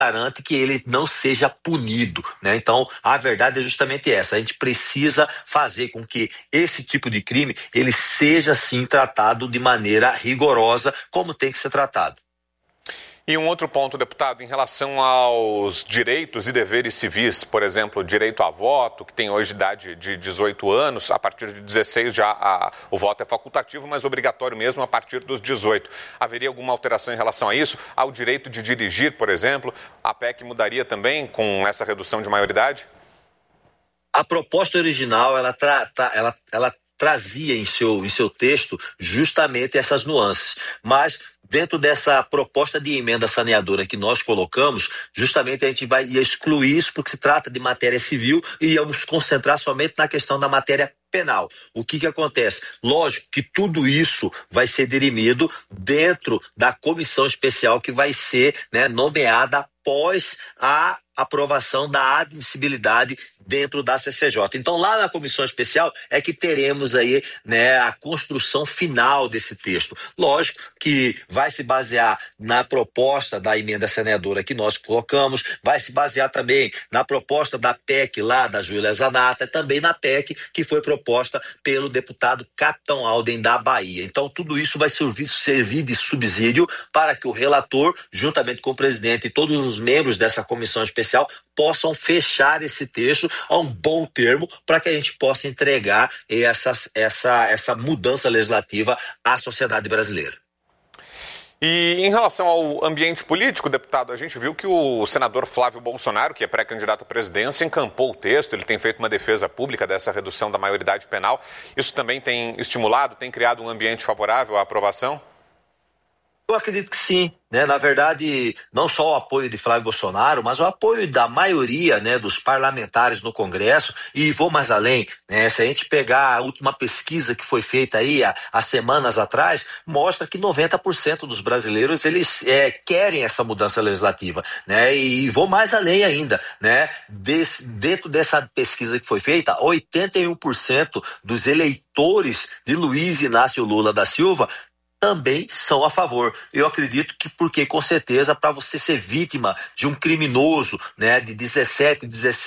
garante que ele não seja punido, né? Então, a verdade é justamente essa. A gente precisa fazer com que esse tipo de crime ele seja, sim, tratado de maneira rigorosa, como tem que ser tratado. E um outro ponto, deputado, em relação aos direitos e deveres civis, por exemplo, direito a voto, que tem hoje idade de 18 anos, a partir de 16 já o voto é facultativo, mas obrigatório mesmo a partir dos 18. Haveria alguma alteração em relação a isso? Ao direito de dirigir, por exemplo, a PEC mudaria também com essa redução de maioridade? A proposta original, ela trazia em seu texto justamente essas nuances, mas dentro dessa proposta de emenda saneadora que nós colocamos, justamente a gente ia excluir isso porque se trata de matéria civil e íamos concentrar somente na questão da matéria penal. O que acontece? Lógico que tudo isso vai ser dirimido dentro da comissão especial que vai ser, né, nomeada após a aprovação da admissibilidade dentro da CCJ. Então, lá na comissão especial é que teremos aí, né, a construção final desse texto. Lógico que vai se basear na proposta da emenda saneadora que nós colocamos, vai se basear também na proposta da PEC lá da Júlia Zanata, também na PEC que foi proposta pelo deputado Capitão Alden da Bahia. Então, tudo isso vai servir de subsídio para que o relator, juntamente com o presidente e todos os membros dessa comissão especial, possam fechar esse texto a um bom termo para que a gente possa entregar essa mudança legislativa à sociedade brasileira. E em relação ao ambiente político, deputado, a gente viu que o senador Flávio Bolsonaro, que é pré-candidato à presidência, encampou o texto, ele tem feito uma defesa pública dessa redução da maioridade penal. Isso também tem estimulado, tem criado um ambiente favorável à aprovação? Eu acredito que sim, né? Na verdade, não só o apoio de Flávio Bolsonaro, mas o apoio da maioria, né, dos parlamentares no Congresso, e vou mais além, né? Se a gente pegar a última pesquisa que foi feita aí há semanas atrás, mostra que 90% dos brasileiros eles querem essa mudança legislativa, né? E vou mais além ainda, né? Dentro dessa pesquisa que foi feita, 81% dos eleitores de Luiz Inácio Lula da Silva também são a favor. Eu acredito que porque, com certeza, para você ser vítima de um criminoso, né, de 17,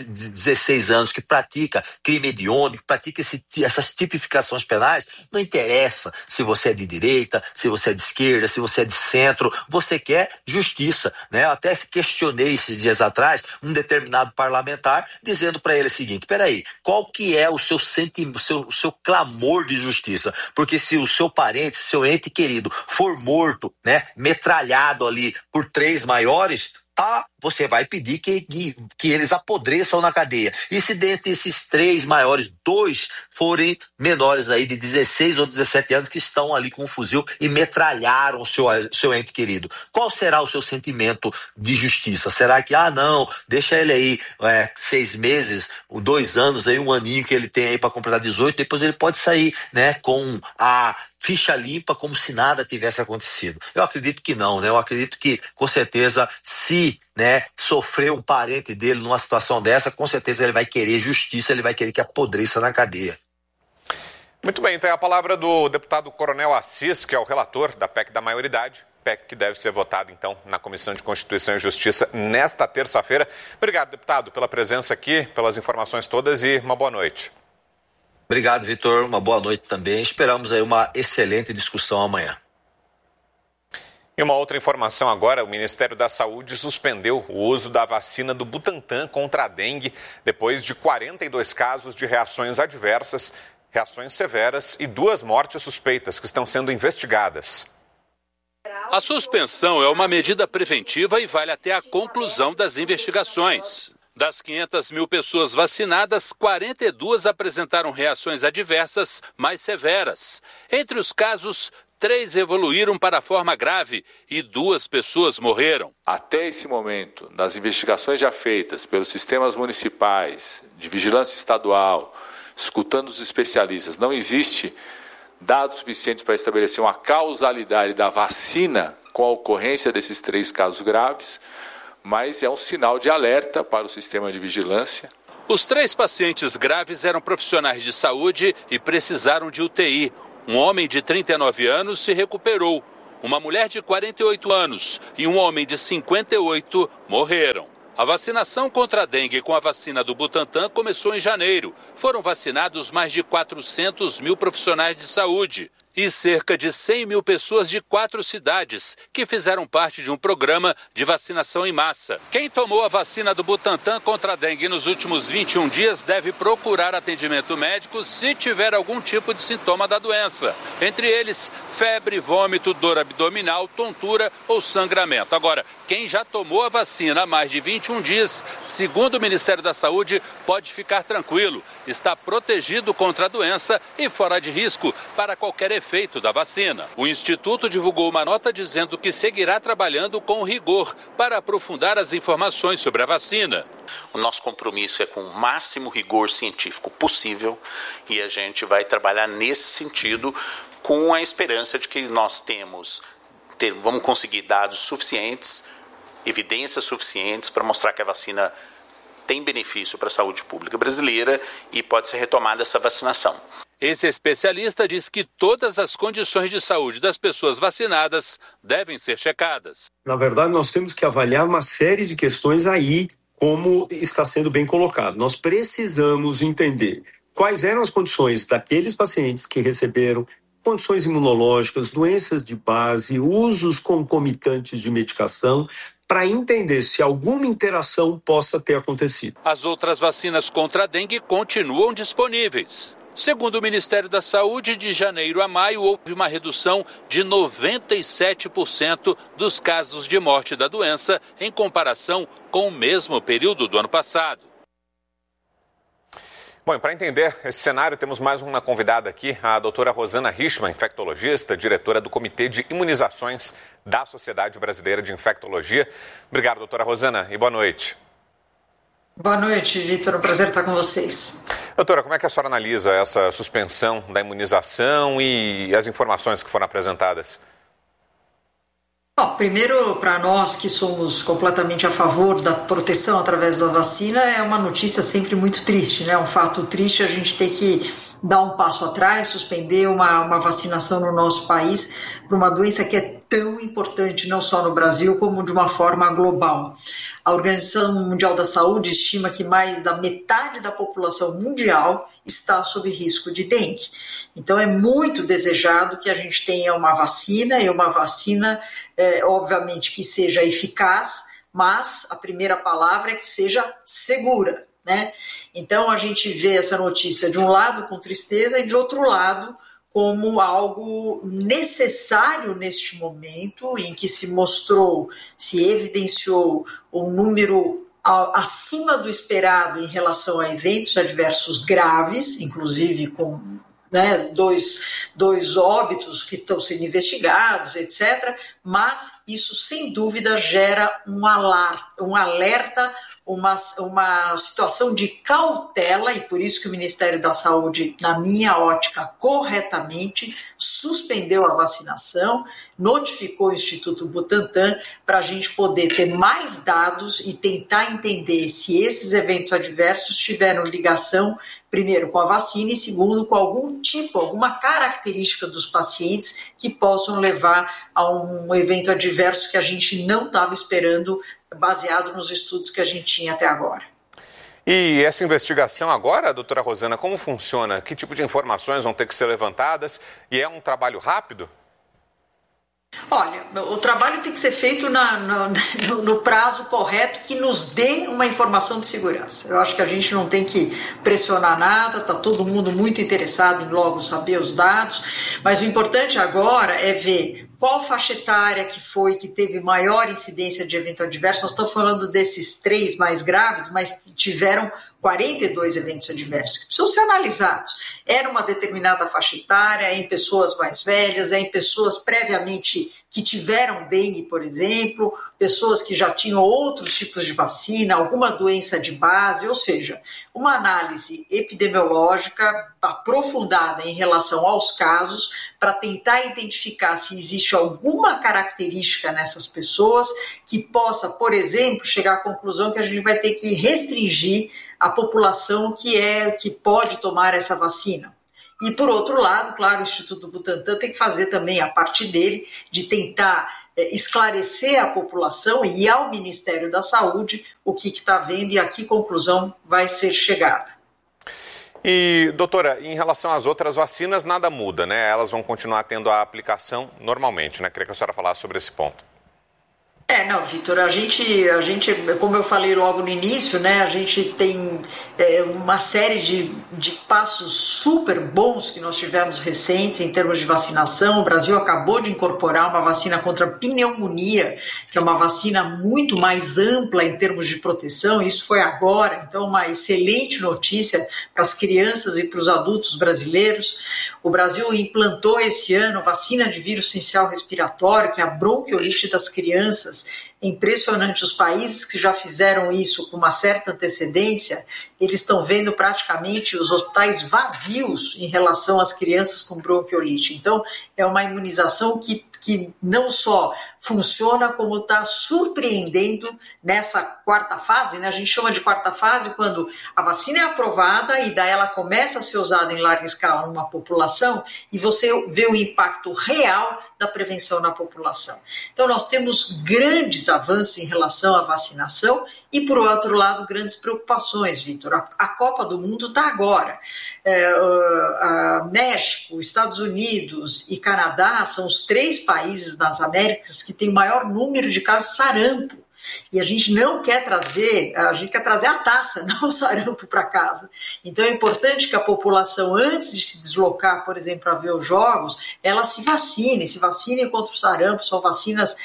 16 anos, que pratica crime hediondo, que pratica essas tipificações penais, não interessa se você é de direita, se você é de esquerda, se você é de centro, você quer justiça, né? Eu até questionei esses dias atrás um determinado parlamentar, dizendo para ele o seguinte: peraí, qual que é o seu sentimento, o seu clamor de justiça? Porque se o seu parente, seu ente querido for morto, né, metralhado ali por 3 maiores, você vai pedir que eles apodreçam na cadeia. E se dentre esses 3 maiores, 2 forem menores aí de 16 ou 17 anos que estão ali com um fuzil e metralharam o seu ente querido, qual será o seu sentimento de justiça? Será que, não, deixa ele aí 6 meses, 2 anos, aí 1 aninho que ele tem aí para completar 18, depois ele pode sair, né, com a ficha limpa, como se nada tivesse acontecido? Eu acredito que não, né? Eu acredito que, com certeza, se, né, sofrer um parente dele numa situação dessa, com certeza ele vai querer justiça, ele vai querer que apodreça na cadeia. Muito bem, então é a palavra do deputado Coronel Assis, que é o relator da PEC da maioridade, PEC que deve ser votada, então, na Comissão de Constituição e Justiça nesta terça-feira. Obrigado, deputado, pela presença aqui, pelas informações todas e uma boa noite. Obrigado, Vitor. Uma boa noite também. Esperamos aí uma excelente discussão amanhã. E uma outra informação agora, o Ministério da Saúde suspendeu o uso da vacina do Butantan contra a dengue depois de 42 casos de reações adversas, reações severas e 2 mortes suspeitas que estão sendo investigadas. A suspensão é uma medida preventiva e vale até a conclusão das investigações. Das 500 mil pessoas vacinadas, 42 apresentaram reações adversas mais severas. Entre os casos, 3 evoluíram para a forma grave e 2 pessoas morreram. Até esse momento, das investigações já feitas pelos sistemas municipais, de vigilância estadual, escutando os especialistas, não existe dados suficientes para estabelecer uma causalidade da vacina com a ocorrência desses 3 casos graves, mas é um sinal de alerta para o sistema de vigilância. Os 3 pacientes graves eram profissionais de saúde e precisaram de UTI. Um homem de 39 anos se recuperou. uma mulher de 48 anos e um homem de 58 morreram. A vacinação contra a dengue com a vacina do Butantan começou em janeiro. Foram vacinados mais de 400 mil profissionais de saúde e cerca de 100 mil pessoas de 4 cidades que fizeram parte de um programa de vacinação em massa. Quem tomou a vacina do Butantan contra a dengue nos últimos 21 dias deve procurar atendimento médico se tiver algum tipo de sintoma da doença. Entre eles, febre, vômito, dor abdominal, tontura ou sangramento. Agora, quem já tomou a vacina há mais de 21 dias, segundo o Ministério da Saúde, pode ficar tranquilo. Está protegido contra a doença e fora de risco para qualquer efeito da vacina. O Instituto divulgou uma nota dizendo que seguirá trabalhando com rigor para aprofundar as informações sobre a vacina. O nosso compromisso é com o máximo rigor científico possível e a gente vai trabalhar nesse sentido com a esperança de que nós vamos conseguir dados suficientes, evidências suficientes para mostrar que a vacina tem benefício para a saúde pública brasileira e pode ser retomada essa vacinação. Esse especialista diz que todas as condições de saúde das pessoas vacinadas devem ser checadas. Na verdade, nós temos que avaliar uma série de questões aí, como está sendo bem colocado. Nós precisamos entender quais eram as condições daqueles pacientes que receberam condições imunológicas, doenças de base, usos concomitantes de medicação, para entender se alguma interação possa ter acontecido. As outras vacinas contra a dengue continuam disponíveis. Segundo o Ministério da Saúde, de janeiro a maio houve uma redução de 97% dos casos de morte da doença em comparação com o mesmo período do ano passado. Bom, e para entender esse cenário, temos mais uma convidada aqui, a doutora Rosana Richman, infectologista, diretora do Comitê de Imunizações da Sociedade Brasileira de Infectologia. Obrigado, doutora Rosana, e boa noite. Boa noite, Vitor. É um prazer estar com vocês. Doutora, como é que a senhora analisa essa suspensão da imunização e as informações que foram apresentadas? Bom, primeiro, para nós que somos completamente a favor da proteção através da vacina, é uma notícia sempre muito triste, né? Um fato triste a gente ter que dar um passo atrás, suspender uma vacinação no nosso país para uma doença que é tão importante, não só no Brasil, como de uma forma global. A Organização Mundial da Saúde estima que mais da metade da população mundial está sob risco de dengue. Então é muito desejado que a gente tenha uma vacina, e uma vacina, obviamente, que seja eficaz, mas a primeira palavra é que seja segura, né? Então a gente vê essa notícia de um lado com tristeza e de outro lado como algo necessário neste momento em que se evidenciou um número acima do esperado em relação a eventos adversos graves, inclusive com dois óbitos que estão sendo investigados, etc. Mas isso, sem dúvida, gera um alerta, uma situação de cautela, e por isso que o Ministério da Saúde, na minha ótica, corretamente suspendeu a vacinação, notificou o Instituto Butantan para a gente poder ter mais dados e tentar entender se esses eventos adversos tiveram ligação, primeiro, com a vacina e, segundo, com alguma característica dos pacientes que possam levar a um evento adverso que a gente não estava esperando, baseado nos estudos que a gente tinha até agora. E essa investigação agora, doutora Rosana, como funciona? Que tipo de informações vão ter que ser levantadas? E é um trabalho rápido? Olha, o trabalho tem que ser feito no prazo correto que nos dê uma informação de segurança. Eu acho que a gente não tem que pressionar nada, está todo mundo muito interessado em logo saber os dados, mas o importante agora é ver qual faixa etária que teve maior incidência de evento adverso. Nós estamos falando desses 3 mais graves, mas tiveram 42 eventos adversos que precisam ser analisados. É numa determinada faixa etária, é em pessoas mais velhas, é em pessoas previamente que tiveram dengue, por exemplo, pessoas que já tinham outros tipos de vacina, alguma doença de base, ou seja, uma análise epidemiológica aprofundada em relação aos casos para tentar identificar se existe alguma característica nessas pessoas que possa, por exemplo, chegar à conclusão que a gente vai ter que restringir a população que pode tomar essa vacina. E, por outro lado, claro, o Instituto Butantan tem que fazer também a parte dele de tentar esclarecer à população e ao Ministério da Saúde o que está vendo e a que conclusão vai ser chegada. E, doutora, em relação às outras vacinas, nada muda, né? Elas vão continuar tendo a aplicação normalmente, né? Queria que a senhora falasse sobre esse ponto. Não, Vitor, a gente, como eu falei logo no início, né, a gente tem uma série de passos super bons que nós tivemos recentes em termos de vacinação. O Brasil acabou de incorporar uma vacina contra a pneumonia, que é uma vacina muito mais ampla em termos de proteção. Isso foi agora, então uma excelente notícia para as crianças e para os adultos brasileiros. O Brasil implantou esse ano vacina de vírus sincicial respiratório, que é a bronquiolite das crianças. É impressionante, os países que já fizeram isso com uma certa antecedência, eles estão vendo praticamente os hospitais vazios em relação às crianças com bronquiolite. Então, é uma imunização que não só funciona, como está surpreendendo nessa quarta fase, né? A gente chama de quarta fase quando a vacina é aprovada e daí ela começa a ser usada em larga escala numa população e você vê o impacto real da prevenção na população. Então, nós temos grandes avanços em relação à vacinação e, por outro lado, grandes preocupações, Vitor. A Copa do Mundo está agora. México, Estados Unidos e Canadá são os 3 países das Américas que têm o maior número de casos de sarampo. E a gente não quer trazer, a gente quer trazer a taça, não o sarampo para casa. Então é importante que a população, antes de se deslocar, por exemplo, para ver os jogos, ela se vacine contra o sarampo. São vacinas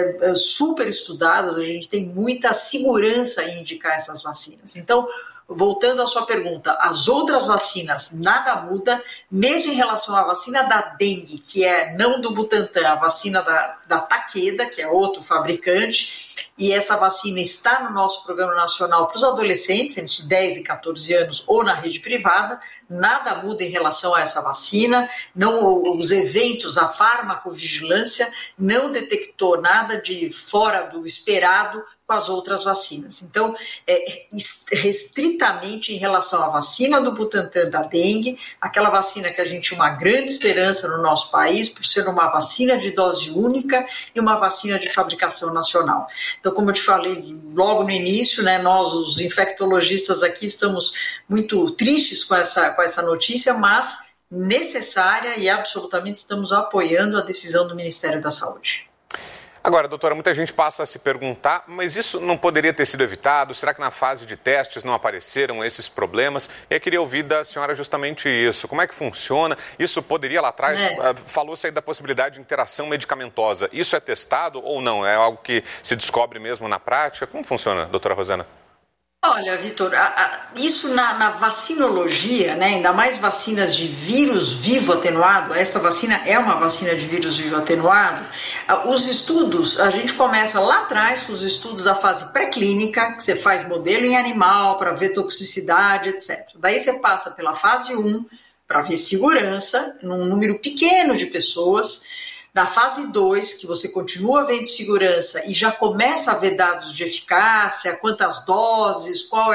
super estudadas, a gente tem muita segurança em indicar essas vacinas. Então, voltando à sua pergunta, as outras vacinas, nada muda, mesmo em relação à vacina da dengue, que é não do Butantan, a vacina da Takeda, que é outro fabricante, e essa vacina está no nosso Programa Nacional para os adolescentes, entre 10 e 14 anos, ou na rede privada. Nada muda em relação a essa vacina, os eventos, a farmacovigilância não detectou nada de fora do esperado com as outras vacinas. Então, restritamente em relação à vacina do Butantan da dengue, aquela vacina que a gente tinha uma grande esperança no nosso país, por ser uma vacina de dose única e uma vacina de fabricação nacional. Então, como eu te falei logo no início, né, nós, os infectologistas aqui, estamos muito tristes com essa notícia, mas necessária e absolutamente estamos apoiando a decisão do Ministério da Saúde. Agora, doutora, muita gente passa a se perguntar, mas isso não poderia ter sido evitado? Será que na fase de testes não apareceram esses problemas? Eu queria ouvir da senhora justamente isso. Como é que funciona? Isso poderia lá atrás, falou-se aí da possibilidade de interação medicamentosa. Isso é testado ou não? É algo que se descobre mesmo na prática? Como funciona, doutora Rosana? Olha, Vitor, isso na vacinologia, né, ainda mais vacinas de vírus vivo atenuado, essa vacina é uma vacina de vírus vivo atenuado, os estudos, a gente começa lá atrás com os estudos da fase pré-clínica, que você faz modelo em animal para ver toxicidade, etc. Daí você passa pela fase 1 para ver segurança num número pequeno de pessoas. Na fase 2, que você continua vendo segurança e já começa a ver dados de eficácia, quantas doses, qual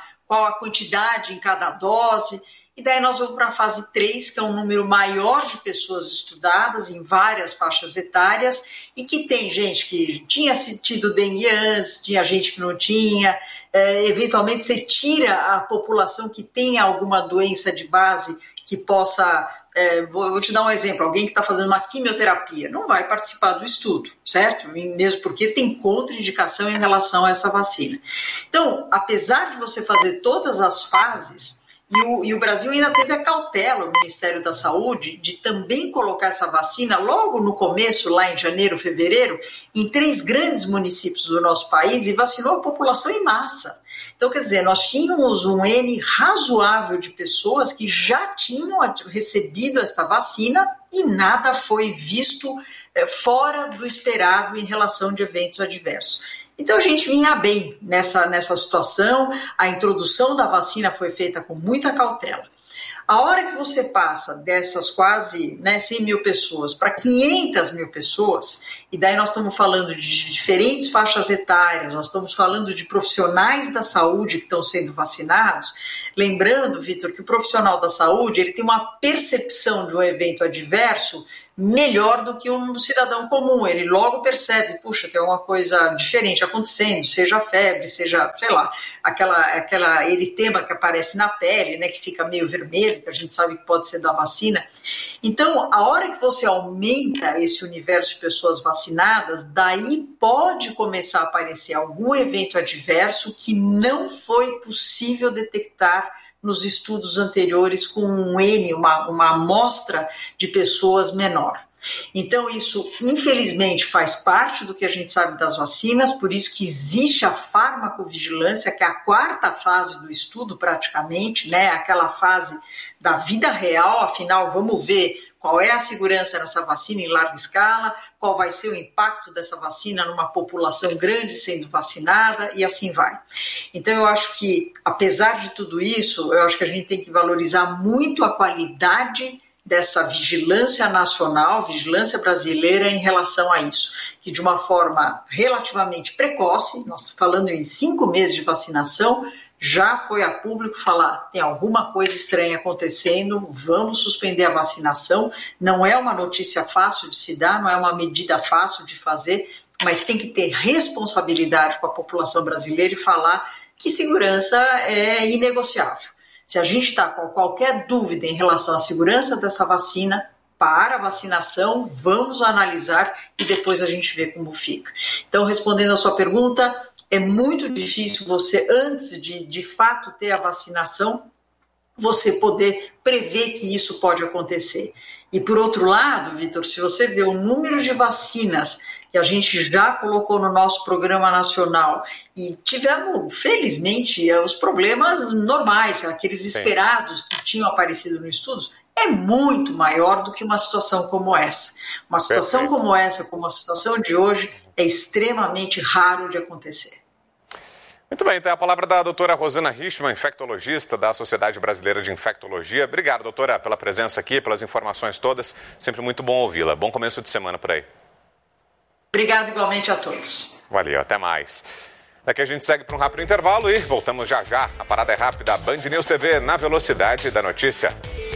a quantidade em cada dose. E daí nós vamos para a fase 3, que é um número maior de pessoas estudadas em várias faixas etárias e que tem gente que tinha tido dengue antes, tinha gente que não tinha. Eventualmente você tira a população que tem alguma doença de base que possa... vou te dar um exemplo, alguém que está fazendo uma quimioterapia não vai participar do estudo, certo? Mesmo porque tem contraindicação em relação a essa vacina. Então, apesar de você fazer todas as fases, e o Brasil ainda teve a cautela, o Ministério da Saúde, de também colocar essa vacina logo no começo, lá em janeiro, fevereiro, em 3 grandes municípios do nosso país e vacinou a população em massa. Então, quer dizer, nós tínhamos um N razoável de pessoas que já tinham recebido esta vacina e nada foi visto fora do esperado em relação de eventos adversos. Então, a gente vinha bem nessa situação, a introdução da vacina foi feita com muita cautela. A hora que você passa dessas quase 100 mil pessoas para 500 mil pessoas, e daí nós estamos falando de diferentes faixas etárias, nós estamos falando de profissionais da saúde que estão sendo vacinados, lembrando, Vitor, que o profissional da saúde ele tem uma percepção de um evento adverso melhor do que um cidadão comum. Ele logo percebe, puxa, tem alguma coisa diferente acontecendo, seja febre, seja, sei lá, aquela eritema que aparece na pele, né, que fica meio vermelho, que a gente sabe que pode ser da vacina. Então, a hora que você aumenta esse universo de pessoas vacinadas, daí pode começar a aparecer algum evento adverso que não foi possível detectar nos estudos anteriores com uma amostra de pessoas menor. Então, isso, infelizmente, faz parte do que a gente sabe das vacinas, por isso que existe a farmacovigilância, que é a quarta fase do estudo, praticamente, né? Aquela fase da vida real, afinal, vamos ver qual é a segurança nessa vacina em larga escala, qual vai ser o impacto dessa vacina numa população grande sendo vacinada e assim vai. Então eu acho que, apesar de tudo isso, eu acho que a gente tem que valorizar muito a qualidade dessa vigilância nacional, vigilância brasileira em relação a isso, que de uma forma relativamente precoce, nós falando em 5 meses de vacinação, já foi a público falar, tem alguma coisa estranha acontecendo, vamos suspender a vacinação. Não é uma notícia fácil de se dar, não é uma medida fácil de fazer, mas tem que ter responsabilidade com a população brasileira e falar que segurança é inegociável. Se a gente está com qualquer dúvida em relação à segurança dessa vacina, para a vacinação, vamos analisar e depois a gente vê como fica. Então, respondendo a sua pergunta, é muito difícil você, antes de fato ter a vacinação, você poder prever que isso pode acontecer. E por outro lado, Vitor, se você vê o número de vacinas que a gente já colocou no nosso programa nacional e tivemos, felizmente, os problemas normais, aqueles esperados que tinham aparecido nos estudos, é muito maior do que uma situação como essa. Uma situação como essa, como a situação de hoje, é extremamente raro de acontecer. Muito bem, tem a palavra da doutora Rosana Richman, infectologista da Sociedade Brasileira de Infectologia. Obrigado, doutora, pela presença aqui, pelas informações todas. Sempre muito bom ouvi-la. Bom começo de semana por aí. Obrigado igualmente a todos. Valeu, até mais. Daqui a gente segue para um rápido intervalo e voltamos já já. A parada é rápida, Band News TV, na velocidade da notícia.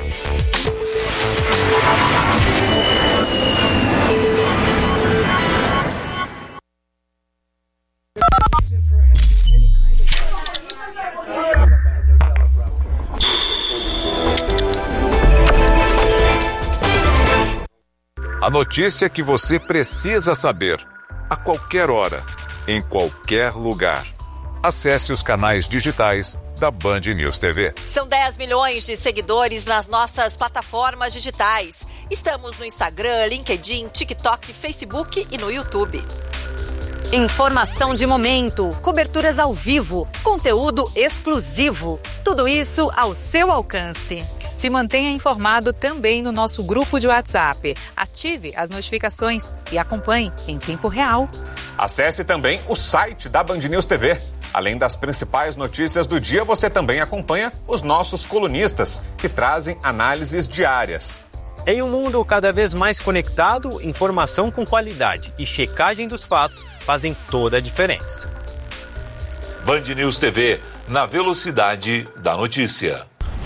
A notícia que você precisa saber, a qualquer hora, em qualquer lugar. Acesse os canais digitais da Band News TV. São 10 milhões de seguidores nas nossas plataformas digitais. Estamos no Instagram, LinkedIn, TikTok, Facebook e no YouTube. Informação de momento, coberturas ao vivo, conteúdo exclusivo. Tudo isso ao seu alcance. Se mantenha informado também no nosso grupo de WhatsApp. Ative as notificações e acompanhe em tempo real. Acesse também o site da Band News TV. Além das principais notícias do dia, você também acompanha os nossos colunistas, que trazem análises diárias. Em um mundo cada vez mais conectado, informação com qualidade e checagem dos fatos fazem toda a diferença. Band News TV, na velocidade da notícia.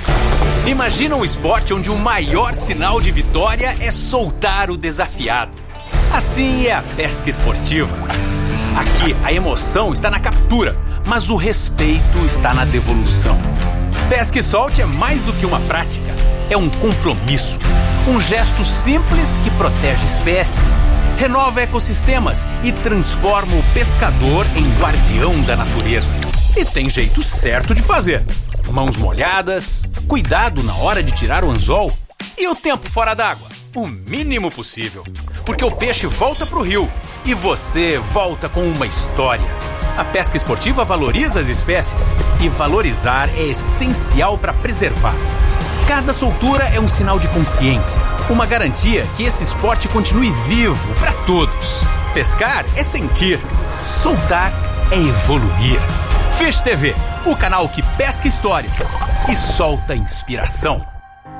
Imagina um esporte onde o maior sinal de vitória é soltar o desafiado. Assim é a pesca esportiva. Aqui, a emoção está na captura, mas o respeito está na devolução. Pesca e solte é mais do que uma prática, é um compromisso. Um gesto simples que protege espécies, renova ecossistemas e transforma o pescador em guardião da natureza. E tem jeito certo de fazer. Mãos molhadas, cuidado na hora de tirar o anzol e o tempo fora d'água, o mínimo possível. Porque o peixe volta pro rio e você volta com uma história. A pesca esportiva valoriza as espécies e valorizar é essencial para preservar. Cada soltura é um sinal de consciência, uma garantia que esse esporte continue vivo para todos. Pescar é sentir, soltar é evoluir. Fish TV, o canal que pesca histórias e solta inspiração.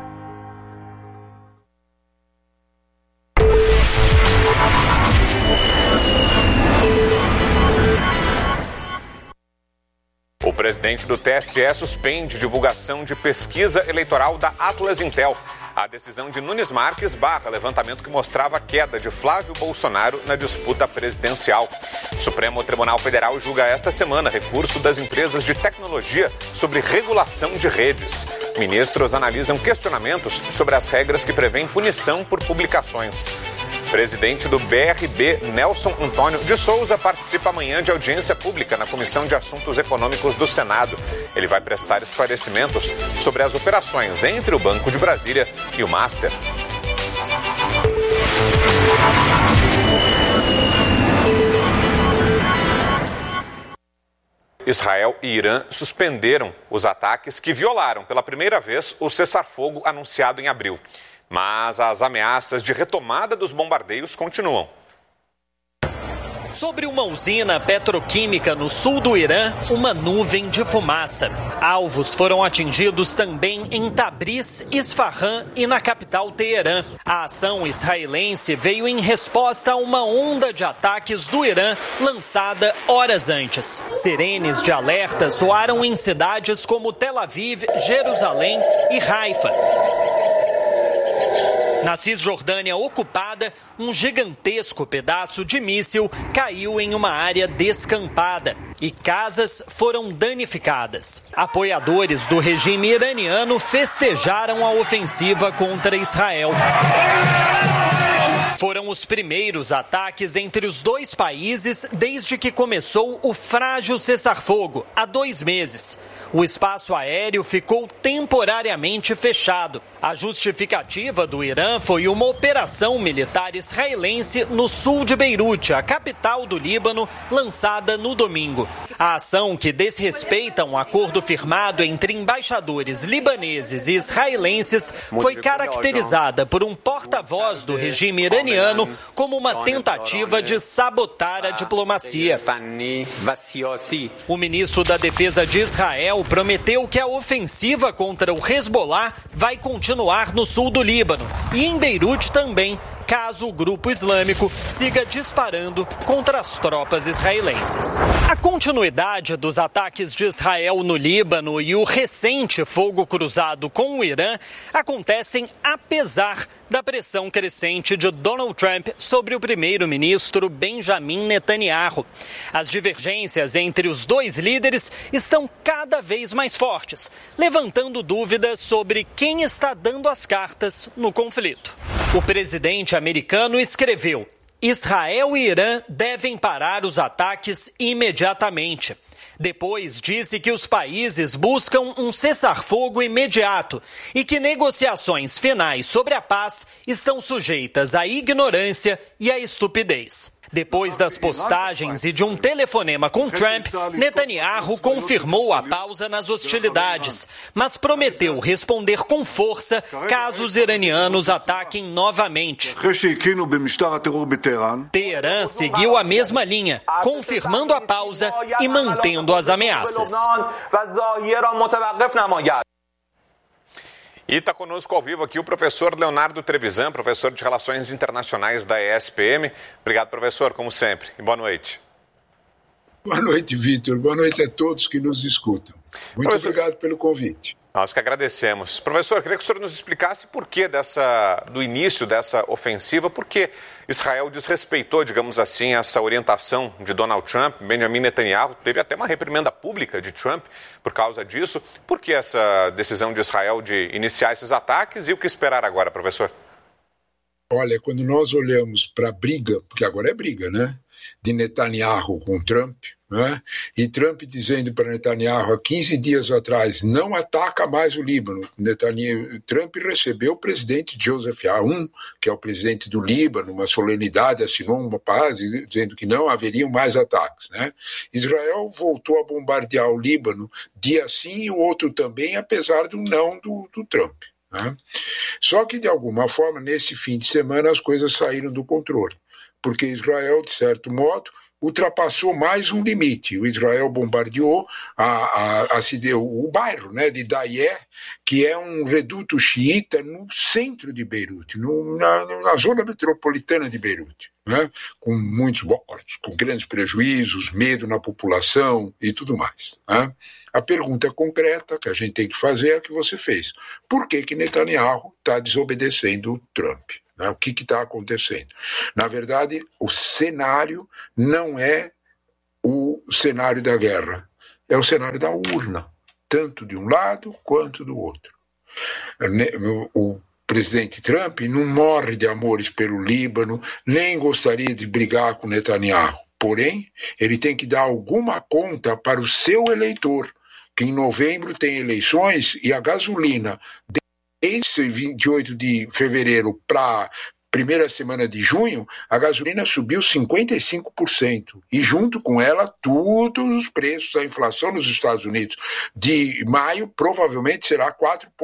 O presidente do TSE suspende divulgação de pesquisa eleitoral da Atlas Intel. A decisão de Nunes Marques barra levantamento que mostrava a queda de Flávio Bolsonaro na disputa presidencial. O Supremo Tribunal Federal julga esta semana recurso das empresas de tecnologia sobre regulação de redes. Ministros analisam questionamentos sobre as regras que prevêem punição por publicações. Presidente do BRB, Nelson Antônio de Souza, participa amanhã de audiência pública na Comissão de Assuntos Econômicos do Senado. Ele vai prestar esclarecimentos sobre as operações entre o Banco de Brasília e o Master. Israel e Irã suspenderam os ataques que violaram pela primeira vez o cessar-fogo anunciado em abril. Mas as ameaças de retomada dos bombardeios continuam. Sobre uma usina petroquímica no sul do Irã, uma nuvem de fumaça. Alvos foram atingidos também em Tabriz, Isfahan e na capital Teherã. A ação israelense veio em resposta a uma onda de ataques do Irã lançada horas antes. Sirenes de alerta soaram em cidades como Tel Aviv, Jerusalém e Haifa. Na Cisjordânia ocupada, um gigantesco pedaço de míssil caiu em uma área descampada e casas foram danificadas. Apoiadores do regime iraniano festejaram a ofensiva contra Israel. Foram os primeiros ataques entre os dois países desde que começou o frágil cessar-fogo, há 2 meses. O espaço aéreo ficou temporariamente fechado. A justificativa do Irã foi uma operação militar israelense no sul de Beirute, a capital do Líbano, lançada no domingo. A ação, que desrespeita um acordo firmado entre embaixadores libaneses e israelenses, foi caracterizada por um porta-voz do regime iraniano como uma tentativa de sabotar a diplomacia. O ministro da Defesa de Israel prometeu que a ofensiva contra o Hezbollah vai continuar no sul do Líbano e em Beirute também, caso o grupo islâmico siga disparando contra as tropas israelenses. A continuidade dos ataques de Israel no Líbano e o recente fogo cruzado com o Irã acontecem apesar da pressão crescente de Donald Trump sobre o primeiro-ministro Benjamin Netanyahu. As divergências entre os dois líderes estão cada vez mais fortes, levantando dúvidas sobre quem está dando as cartas no conflito. O presidente americano escreveu: Israel e Irã devem parar os ataques imediatamente. Depois disse que os países buscam um cessar-fogo imediato e que negociações finais sobre a paz estão sujeitas à ignorância e à estupidez. Depois das postagens e de um telefonema com Trump, Netanyahu confirmou a pausa nas hostilidades, mas prometeu responder com força caso os iranianos ataquem novamente. Teherã seguiu a mesma linha, confirmando a pausa e mantendo as ameaças. E está conosco ao vivo aqui o professor Leonardo Trevisan, professor de Relações Internacionais da ESPM. Obrigado, professor, como sempre. E boa noite. Boa noite, Vitor. Boa noite a todos que nos escutam. Muito obrigado pelo convite. Nós que agradecemos. Professor, queria que o senhor nos explicasse por que do início dessa ofensiva, por que Israel desrespeitou, digamos assim, essa orientação de Donald Trump. Benjamin Netanyahu teve até uma reprimenda pública de Trump por causa disso. Por que essa decisão de Israel de iniciar esses ataques e o que esperar agora, professor? Olha, quando nós olhamos para a briga, porque agora é briga, né, de Netanyahu com Trump, né? E Trump dizendo para Netanyahu há 15 dias atrás, não ataca mais o Líbano. Trump recebeu o presidente Joseph Aoun, que é o presidente do Líbano, uma solenidade, assinou uma paz dizendo que não haveriam mais ataques, né? Israel voltou a bombardear o Líbano dia sim e o outro também, apesar do não do Trump. Né? Só que, de alguma forma, nesse fim de semana as coisas saíram do controle, porque Israel, de certo modo, ultrapassou mais um limite. O Israel bombardeou o bairro, né, de Dayeh, que é um reduto xiita no centro de Beirute, na zona metropolitana de Beirute, né, com muitos mortos, com grandes prejuízos, medo na população e tudo mais. Né? A pergunta concreta que a gente tem que fazer é a que você fez. Por que Netanyahu está desobedecendo Trump? O que está acontecendo? Na verdade, o cenário não é o cenário da guerra, é o cenário da urna, tanto de um lado quanto do outro. O presidente Trump não morre de amores pelo Líbano, nem gostaria de brigar com Netanyahu. Porém, ele tem que dar alguma conta para o seu eleitor, que em novembro tem eleições e a gasolina desde 28 de fevereiro para a primeira semana de junho, a gasolina subiu 55%. E junto com ela, todos os preços, a inflação nos Estados Unidos de maio provavelmente será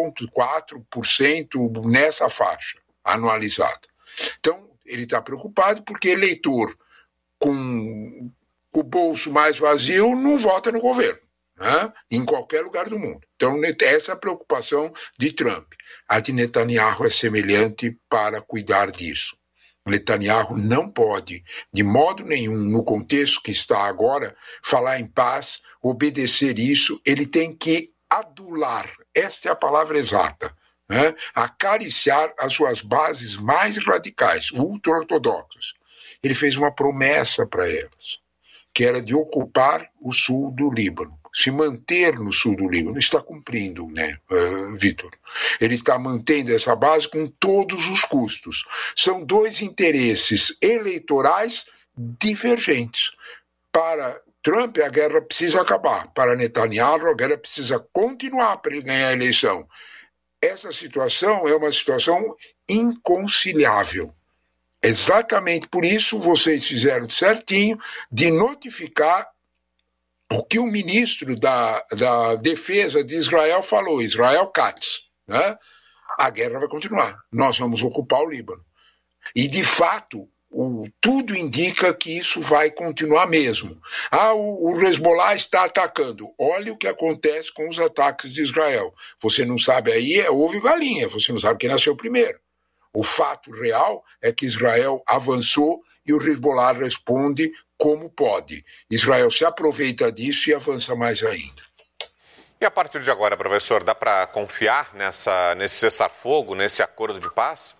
4,4% nessa faixa anualizada. Então, ele está preocupado porque eleitor com o bolso mais vazio não vota no governo. Né? Em qualquer lugar do mundo. Então, essa é a preocupação de Trump. A de Netanyahu é semelhante para cuidar disso. Netanyahu não pode, de modo nenhum, no contexto que está agora, falar em paz, obedecer isso, ele tem que adular, esta é a palavra exata, né? Acariciar as suas bases mais radicais, ultra-ortodoxas. Ele fez uma promessa para elas, que era de ocupar o sul do Líbano. Se manter no sul do Líbano, está cumprindo, né, Vitor? Ele está mantendo essa base com todos os custos. São dois interesses eleitorais divergentes. Para Trump, a guerra precisa acabar. Para Netanyahu, a guerra precisa continuar para ele ganhar a eleição. Essa situação é uma situação inconciliável. Exatamente por isso vocês fizeram certinho de notificar o que o ministro da Defesa de Israel falou, Israel Katz, né? A guerra vai continuar, nós vamos ocupar o Líbano. E, de fato, tudo indica que isso vai continuar mesmo. O Hezbollah está atacando. Olha o que acontece com os ataques de Israel. Você não sabe aí, é ovo e galinha, você não sabe quem nasceu primeiro. O fato real é que Israel avançou e o Hezbollah responde como pode. Israel se aproveita disso e avança mais ainda. E a partir de agora, professor, dá para confiar nesse cessar-fogo, nesse acordo de paz?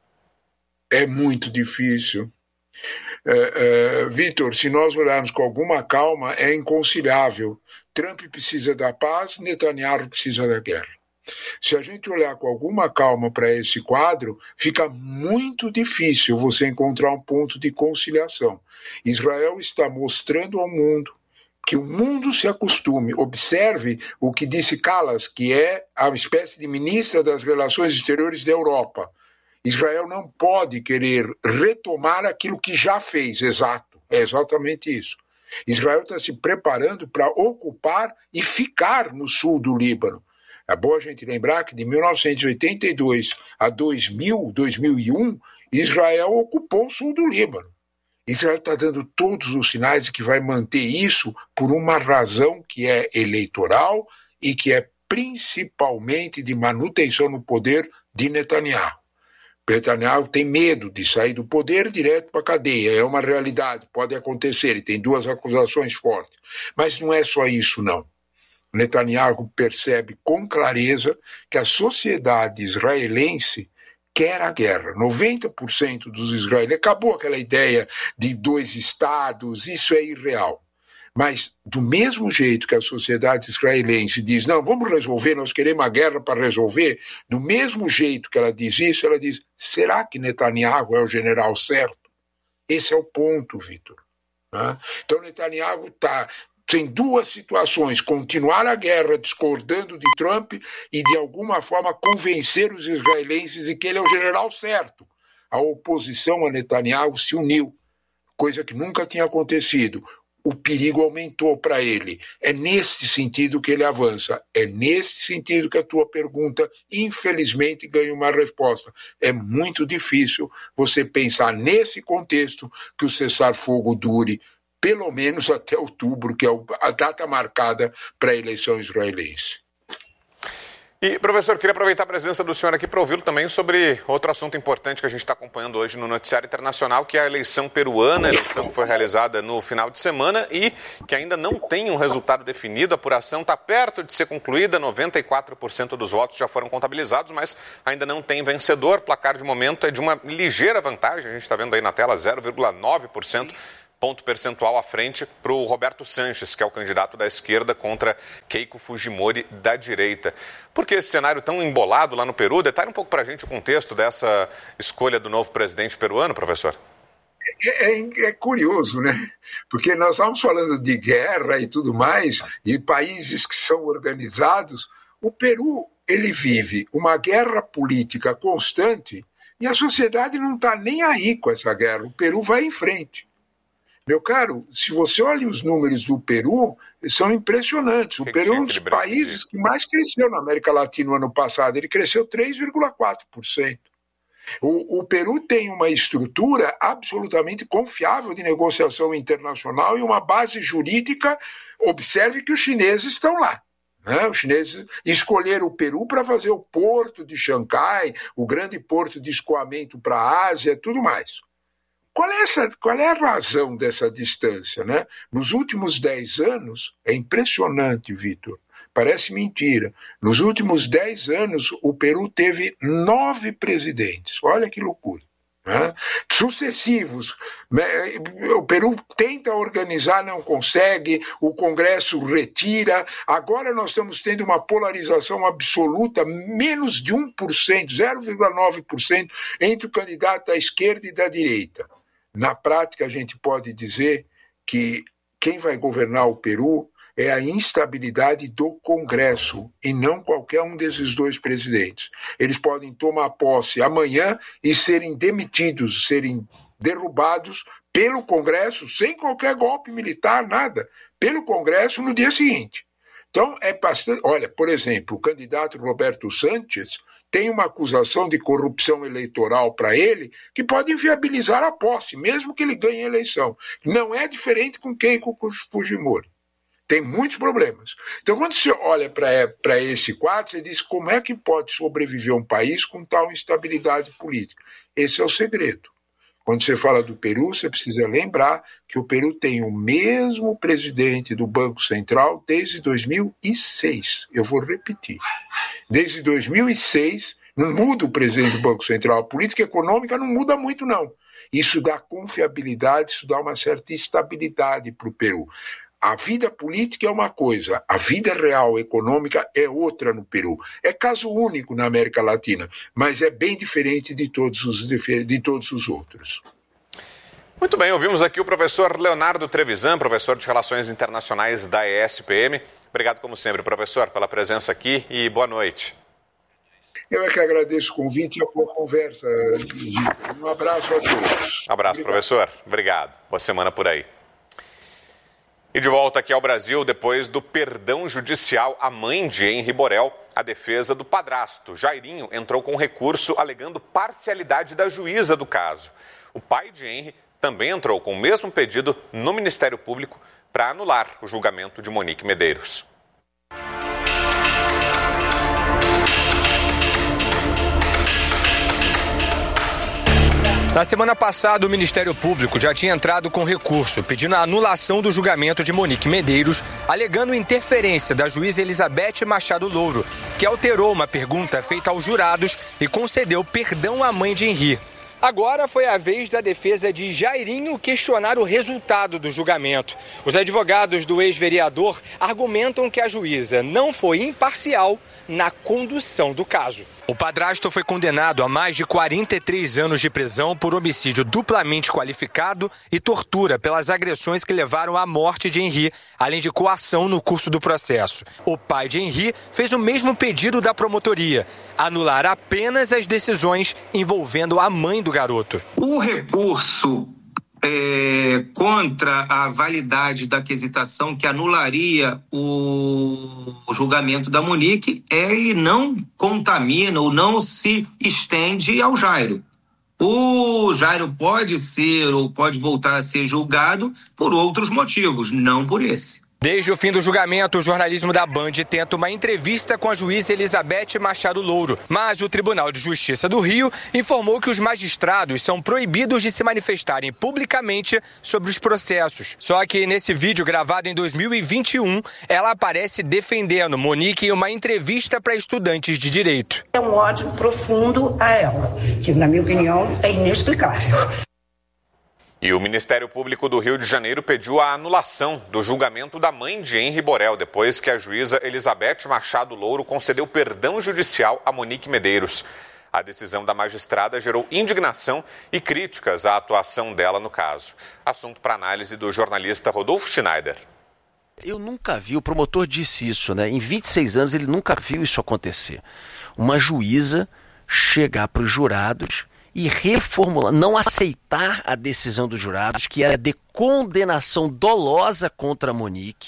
É muito difícil. Vitor, se nós olharmos com alguma calma, é inconciliável. Trump precisa da paz, Netanyahu precisa da guerra. Se a gente olhar com alguma calma para esse quadro, fica muito difícil você encontrar um ponto de conciliação. Israel está mostrando ao mundo que o mundo se acostume. Observe o que disse Kallas, que é a espécie de ministra das Relações Exteriores da Europa. Israel não pode querer retomar aquilo que já fez, é exatamente isso. Israel está se preparando para ocupar e ficar no sul do Líbano. É bom a gente lembrar que de 1982 a 2001, Israel ocupou o sul do Líbano. Israel está dando todos os sinais de que vai manter isso por uma razão que é eleitoral e que é principalmente de manutenção no poder de Netanyahu. Netanyahu tem medo de sair do poder direto para a cadeia. É uma realidade, pode acontecer, ele tem duas acusações fortes. Mas não é só isso, não. Netanyahu percebe com clareza que a sociedade israelense quer a guerra. 90% dos israelenses... Acabou aquela ideia de 2 estados, isso é irreal. Mas, do mesmo jeito que a sociedade israelense diz, não, vamos resolver, nós queremos a guerra para resolver, do mesmo jeito que ela diz isso, ela diz, será que Netanyahu é o general certo? Esse é o ponto, Vitor. Então, Netanyahu tem duas situações, continuar a guerra discordando de Trump e, de alguma forma, convencer os israelenses de que ele é o general certo. A oposição a Netanyahu se uniu, coisa que nunca tinha acontecido. O perigo aumentou para ele. É nesse sentido que ele avança. É nesse sentido que a tua pergunta, infelizmente, ganha uma resposta. É muito difícil você pensar nesse contexto que o cessar-fogo dure pelo menos até outubro, que é a data marcada para a eleição israelense. E, professor, queria aproveitar a presença do senhor aqui para ouvi-lo também sobre outro assunto importante que a gente está acompanhando hoje no noticiário internacional, que é a eleição peruana, a eleição que foi realizada no final de semana e que ainda não tem um resultado definido. A apuração está perto de ser concluída, 94% dos votos já foram contabilizados, mas ainda não tem vencedor. O placar de momento é de uma ligeira vantagem, a gente está vendo aí na tela 0,9%. Ponto percentual à frente para o Roberto Sanches, que é o candidato da esquerda contra Keiko Fujimori da direita. Por que esse cenário tão embolado lá no Peru? Detalhe um pouco para a gente o contexto dessa escolha do novo presidente peruano, professor. É curioso, né? Porque nós estamos falando de guerra e tudo mais, e países que são organizados. O Peru, ele vive uma guerra política constante e a sociedade não está nem aí com essa guerra. O Peru vai em frente. Meu caro, se você olha os números do Peru, são impressionantes. O Peru é um dos países que mais cresceu na América Latina no ano passado. Ele cresceu 3,4%. O Peru tem uma estrutura absolutamente confiável de negociação internacional e uma base jurídica. Observe que os chineses estão lá. Né? Os chineses escolheram o Peru para fazer o porto de Xangai, o grande porto de escoamento para a Ásia, tudo mais. Qual é a razão dessa distância? Né? Nos últimos 10 anos, é impressionante, Vitor, parece mentira, nos últimos 10 anos o Peru teve 9 presidentes, olha que loucura. Né? Sucessivos, o Peru tenta organizar, não consegue, o Congresso retira, agora nós estamos tendo uma polarização absoluta, menos de 1%, 0,9% entre o candidato da esquerda e da direita. Na prática, a gente pode dizer que quem vai governar o Peru é a instabilidade do Congresso e não qualquer um desses dois presidentes. Eles podem tomar posse amanhã e serem demitidos, serem derrubados pelo Congresso, sem qualquer golpe militar, nada, pelo Congresso no dia seguinte. Então, é bastante... Olha, por exemplo, o candidato Roberto Sanches tem uma acusação de corrupção eleitoral para ele que pode inviabilizar a posse, mesmo que ele ganhe a eleição. Não é diferente com Keiko Fujimori. Tem muitos problemas. Então, quando você olha para esse quadro, você diz como é que pode sobreviver um país com tal instabilidade política. Esse é o segredo. Quando você fala do Peru, você precisa lembrar que o Peru tem o mesmo presidente do Banco Central desde 2006. Eu vou repetir. Desde 2006, não muda o presidente do Banco Central. A política econômica não muda muito, não. Isso dá confiabilidade, isso dá uma certa estabilidade para o Peru. A vida política é uma coisa, a vida real econômica é outra no Peru. É caso único na América Latina, mas é bem diferente de todos os outros. Muito bem, ouvimos aqui o professor Leonardo Trevisan, professor de Relações Internacionais da ESPM. Obrigado, como sempre, professor, pela presença aqui e boa noite. Eu é que agradeço o convite e a boa conversa. Um abraço a todos. Abraço, obrigado. Professor. Obrigado. Boa semana por aí. E de volta aqui ao Brasil, depois do perdão judicial à mãe de Henri Borel, a defesa do padrasto, Jairinho, entrou com recurso alegando parcialidade da juíza do caso. O pai de Henri também entrou com o mesmo pedido no Ministério Público para anular o julgamento de Monique Medeiros. Na semana passada, o Ministério Público já tinha entrado com recurso pedindo a anulação do julgamento de Monique Medeiros, alegando interferência da juíza Elizabeth Machado Louro, que alterou uma pergunta feita aos jurados e concedeu perdão à mãe de Henri. Agora foi a vez da defesa de Jairinho questionar o resultado do julgamento. Os advogados do ex-vereador argumentam que a juíza não foi imparcial na condução do caso. O padrasto foi condenado a mais de 43 anos de prisão por homicídio duplamente qualificado e tortura pelas agressões que levaram à morte de Henri, além de coação no curso do processo. O pai de Henri fez o mesmo pedido da promotoria, anular apenas as decisões envolvendo a mãe do garoto. O recurso contra a validade da quesitação que anularia o julgamento da Monique, ele não contamina ou não se estende ao Jairo. O Jairo pode ser ou pode voltar a ser julgado por outros motivos, não por esse. Desde o fim do julgamento, o jornalismo da Band tenta uma entrevista com a juíza Elizabeth Machado Louro. Mas o Tribunal de Justiça do Rio informou que os magistrados são proibidos de se manifestarem publicamente sobre os processos. Só que nesse vídeo gravado em 2021, ela aparece defendendo Monique em uma entrevista para estudantes de direito. É um ódio profundo a ela, que na minha opinião é inexplicável. E o Ministério Público do Rio de Janeiro pediu a anulação do julgamento da mãe de Henri Borel, depois que a juíza Elizabeth Machado Louro concedeu perdão judicial a Monique Medeiros. A decisão da magistrada gerou indignação e críticas à atuação dela no caso. Assunto para análise do jornalista Rodolfo Schneider. Eu nunca vi, o promotor disse isso, né? Em 26 anos ele nunca viu isso acontecer. Uma juíza chegar para os jurados e reformular, não aceitar a decisão dos jurados, que era de condenação dolosa contra a Monique,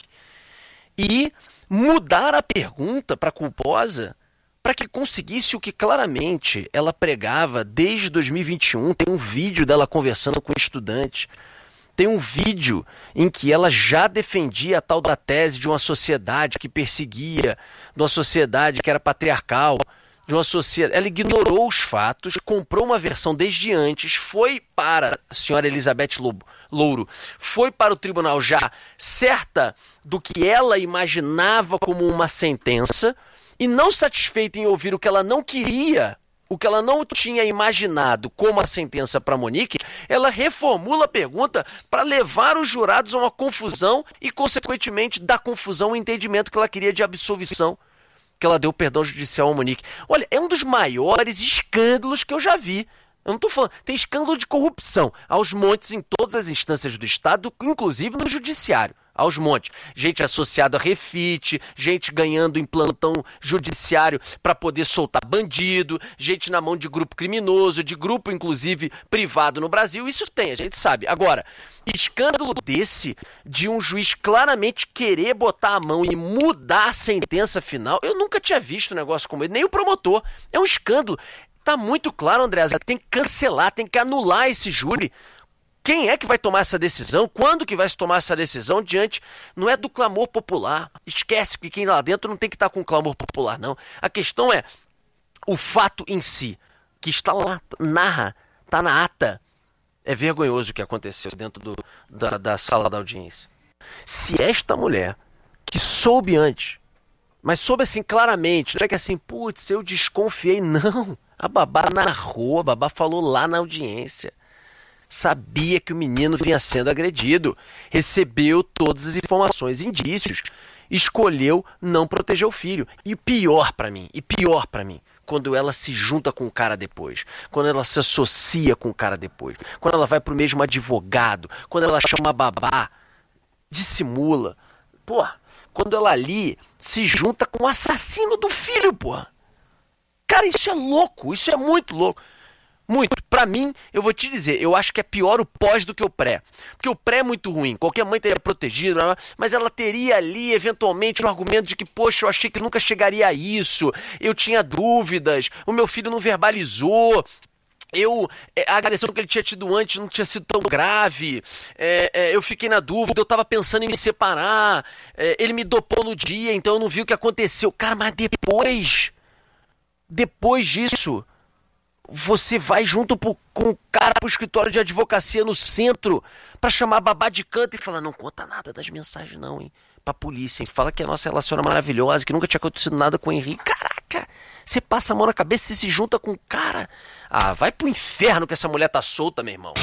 e mudar a pergunta para a culposa para que conseguisse o que claramente ela pregava desde 2021. Tem um vídeo dela conversando com estudantes, tem um vídeo em que ela já defendia a tal da tese de uma sociedade que perseguia, de uma sociedade que era patriarcal, de uma sociedade. Ela ignorou os fatos, comprou uma versão desde antes, foi para a senhora Elizabeth Louro, foi para o tribunal já certa do que ela imaginava como uma sentença, e não satisfeita em ouvir o que ela não queria, o que ela não tinha imaginado como a sentença para Monique, ela reformula a pergunta para levar os jurados a uma confusão e, consequentemente, dar confusão ao entendimento que ela queria de absolvição, que ela deu perdão judicial a Monique. Olha, é um dos maiores escândalos que eu já vi. Eu não estou falando. Tem escândalo de corrupção aos montes em todas as instâncias do Estado, inclusive no judiciário. Aos montes. Gente associada a refite, gente ganhando em plantão judiciário para poder soltar bandido, gente na mão de grupo criminoso, de grupo, inclusive, privado no Brasil. Isso tem, a gente sabe. Agora, escândalo desse, de um juiz claramente querer botar a mão e mudar a sentença final, eu nunca tinha visto um negócio como esse, nem o promotor. É um escândalo. Tá muito claro, Andréa, tem que cancelar, tem que anular esse júri. Quem é que vai tomar essa decisão? Quando que vai se tomar essa decisão? Diante, não é do clamor popular. Esquece que quem lá dentro não tem que estar com clamor popular, não. A questão é o fato em si, que está lá, está na ata. É vergonhoso o que aconteceu dentro da sala da audiência. Se esta mulher, que soube antes, mas soube assim claramente, não é que assim, putz, eu desconfiei, não. A babá narrou, a babá falou lá na audiência. Sabia que o menino vinha sendo agredido, recebeu todas as informações e indícios, escolheu não proteger o filho. E pior para mim, quando ela se junta com o cara depois, quando ela se associa com o cara depois, quando ela vai pro mesmo advogado, quando ela chama a babá, dissimula, quando ela ali se junta com o assassino do filho, Cara, isso é louco, isso é muito louco. Muito. Pra mim, eu vou te dizer, eu acho que é pior o pós do que o pré. Porque o pré é muito ruim. Qualquer mãe teria protegido, mas ela teria ali, eventualmente, um argumento de que, poxa, eu achei que nunca chegaria a isso. Eu tinha dúvidas. O meu filho não verbalizou. A agressão que ele tinha tido antes não tinha sido tão grave. Eu fiquei na dúvida, eu tava pensando em me separar. Ele me dopou no dia, então eu não vi o que aconteceu. Cara, mas depois disso, você vai junto com o cara pro escritório de advocacia no centro pra chamar a babá de canto e falar, não conta nada das mensagens não, hein? Pra polícia, hein? Fala que a nossa relação era maravilhosa, que nunca tinha acontecido nada com o Henrique. Caraca, você passa a mão na cabeça e se junta com o cara. Ah, vai pro inferno que essa mulher tá solta, meu irmão.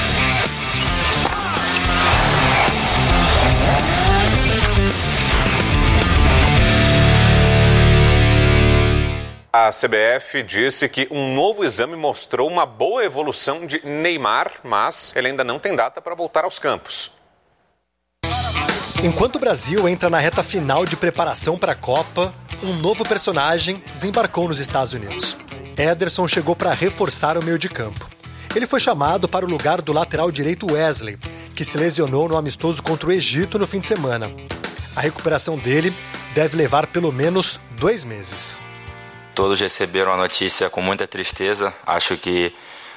A CBF disse que um novo exame mostrou uma boa evolução de Neymar, mas ele ainda não tem data para voltar aos campos. Enquanto o Brasil entra na reta final de preparação para a Copa, um novo personagem desembarcou nos Estados Unidos. Ederson chegou para reforçar o meio de campo. Ele foi chamado para o lugar do lateral direito Wesley, que se lesionou no amistoso contra o Egito no fim de semana. A recuperação dele deve levar pelo menos 2 meses. Todos receberam a notícia com muita tristeza. Acho que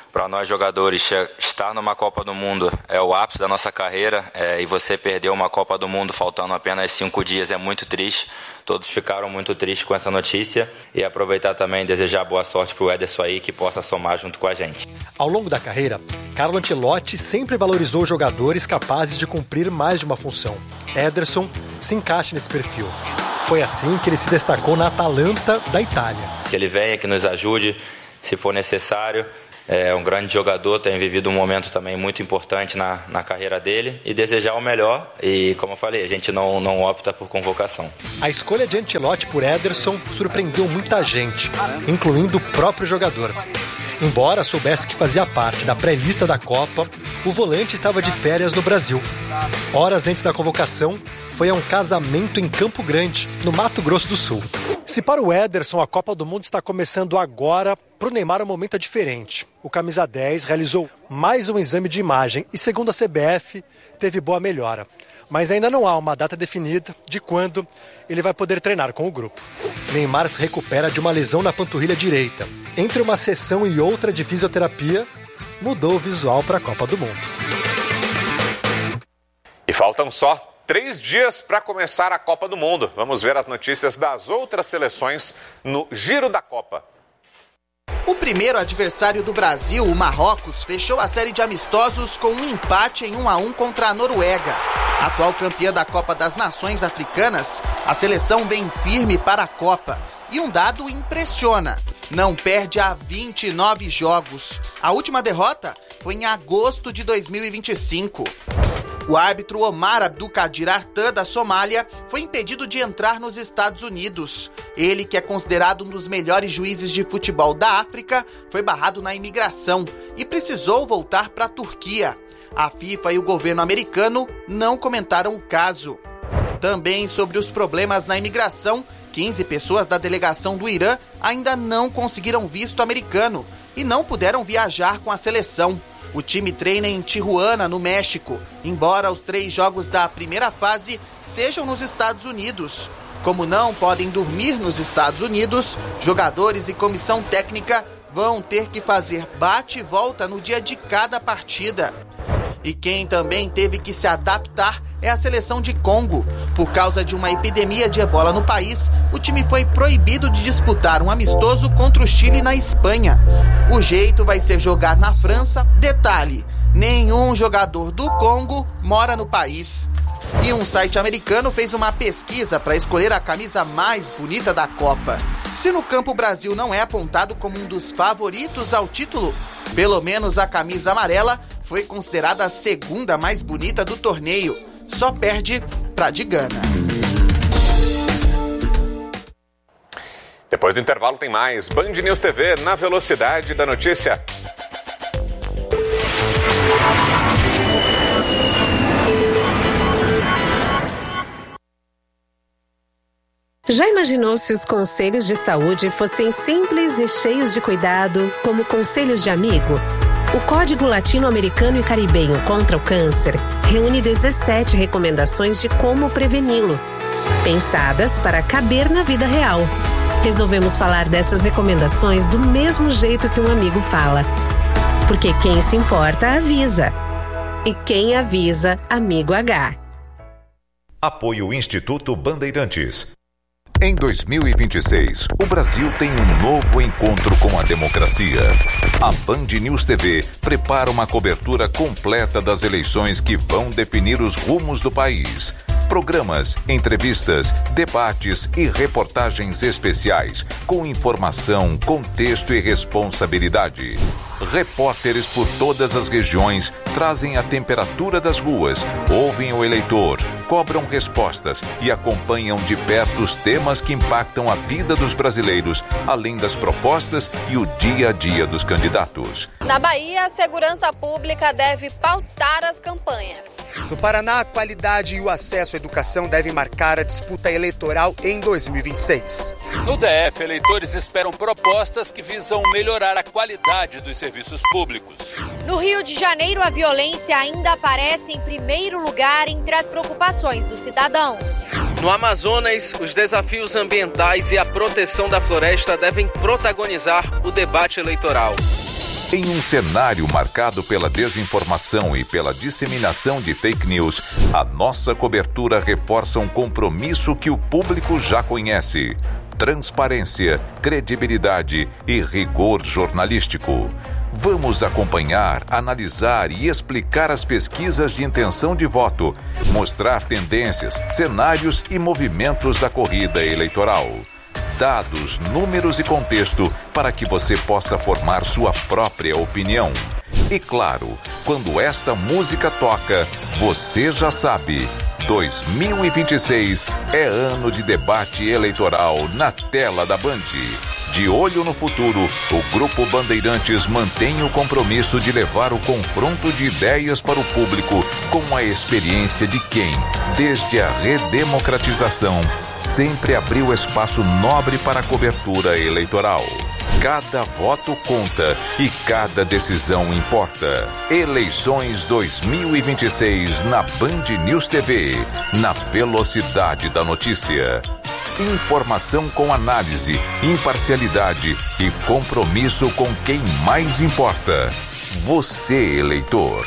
Para nós jogadores, estar numa Copa do Mundo é o ápice da nossa carreira, e você perder uma Copa do Mundo faltando apenas 5 dias é muito triste. Todos ficaram muito tristes com essa notícia e aproveitar também e desejar boa sorte para o Ederson aí, que possa somar junto com a gente. Ao longo da carreira, Carlo Ancelotti sempre valorizou jogadores capazes de cumprir mais de uma função. Ederson se encaixa nesse perfil. Foi assim que ele se destacou na Atalanta da Itália. Que ele venha, que nos ajude, se for necessário. É um grande jogador, tem vivido um momento também muito importante na carreira dele e desejar o melhor. E, como eu falei, a gente não opta por convocação. A escolha de Ancelotti por Ederson surpreendeu muita gente, incluindo o próprio jogador. Embora soubesse que fazia parte da pré-lista da Copa, o volante estava de férias no Brasil. Horas antes da convocação, foi a um casamento em Campo Grande, no Mato Grosso do Sul. Se para o Ederson a Copa do Mundo está começando agora, para o Neymar o momento é diferente. O camisa 10 realizou mais um exame de imagem e, segundo a CBF, teve boa melhora. Mas ainda não há uma data definida de quando ele vai poder treinar com o grupo. Neymar se recupera de uma lesão na panturrilha direita. Entre uma sessão e outra de fisioterapia, mudou o visual para a Copa do Mundo. E faltam só 3 dias para começar a Copa do Mundo. Vamos ver as notícias das outras seleções no Giro da Copa. O primeiro adversário do Brasil, o Marrocos, fechou a série de amistosos com um empate em 1-1 contra a Noruega. Atual campeã da Copa das Nações Africanas, a seleção vem firme para a Copa. E um dado impressiona: não perde há 29 jogos. A última derrota foi em agosto de 2025. O árbitro Omar Abdulkadir Artan, da Somália, foi impedido de entrar nos Estados Unidos. Ele, que é considerado um dos melhores juízes de futebol da África, foi barrado na imigração e precisou voltar para a Turquia. A FIFA e o governo americano não comentaram o caso. Também sobre os problemas na imigração, 15 pessoas da delegação do Irã ainda não conseguiram visto americano e não puderam viajar com a seleção. O time treina em Tijuana, no México, embora os 3 jogos da primeira fase sejam nos Estados Unidos. Como não podem dormir nos Estados Unidos, jogadores e comissão técnica vão ter que fazer bate e volta no dia de cada partida. E quem também teve que se adaptar é a seleção de Congo. Por causa de uma epidemia de ebola no país, o time foi proibido de disputar um amistoso contra o Chile na Espanha. O jeito vai ser jogar na França. Detalhe: nenhum jogador do Congo mora no país. E um site americano fez uma pesquisa para escolher a camisa mais bonita da Copa. Se no campo o Brasil não é apontado como um dos favoritos ao título, pelo menos a camisa amarela foi considerada a segunda mais bonita do torneio. Só perde para de Gana. Depois do intervalo tem mais Band News TV na velocidade da notícia. Já imaginou se os conselhos de saúde fossem simples e cheios de cuidado, como conselhos de amigo? O Código Latino-Americano e Caribenho contra o Câncer reúne 17 recomendações de como preveni-lo, pensadas para caber na vida real. Resolvemos falar dessas recomendações do mesmo jeito que um amigo fala. Porque quem se importa, avisa. E quem avisa, amigo H. Apoio Instituto Bandeirantes. Em 2026, o Brasil tem um novo encontro com a democracia. A Band News TV prepara uma cobertura completa das eleições que vão definir os rumos do país. Programas, entrevistas, debates e reportagens especiais com informação, contexto e responsabilidade. Repórteres por todas as regiões trazem a temperatura das ruas, ouvem o eleitor, cobram respostas e acompanham de perto os temas que impactam a vida dos brasileiros, além das propostas e o dia a dia dos candidatos. Na Bahia, a segurança pública deve pautar as campanhas. No Paraná, a qualidade e o acesso à educação devem marcar a disputa eleitoral em 2026. No DF, eleitores esperam propostas que visam melhorar a qualidade dos serviços públicos. No Rio de Janeiro, a violência ainda aparece em primeiro lugar entre as preocupações dos cidadãos. No Amazonas, os desafios ambientais e a proteção da floresta devem protagonizar o debate eleitoral. Em um cenário marcado pela desinformação e pela disseminação de fake news, a nossa cobertura reforça um compromisso que o público já conhece: transparência, credibilidade e rigor jornalístico. Vamos acompanhar, analisar e explicar as pesquisas de intenção de voto, mostrar tendências, cenários e movimentos da corrida eleitoral. Dados, números e contexto para que você possa formar sua própria opinião. E claro, quando esta música toca, você já sabe, 2026 é ano de debate eleitoral na tela da Band. De olho no futuro, o Grupo Bandeirantes mantém o compromisso de levar o confronto de ideias para o público com a experiência de quem, desde a redemocratização, sempre abriu espaço nobre para a cobertura eleitoral. Cada voto conta e cada decisão importa. Eleições 2026 na Band News TV, na velocidade da notícia. Informação com análise, imparcialidade e compromisso com quem mais importa. Você, eleitor.